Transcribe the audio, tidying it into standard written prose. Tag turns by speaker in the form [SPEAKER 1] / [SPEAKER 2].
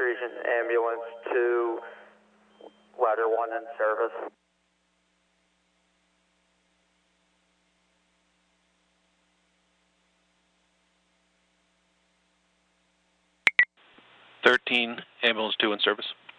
[SPEAKER 1] Region Ambulance 2, Ladder 1 in service.
[SPEAKER 2] Ambulance 2 in service.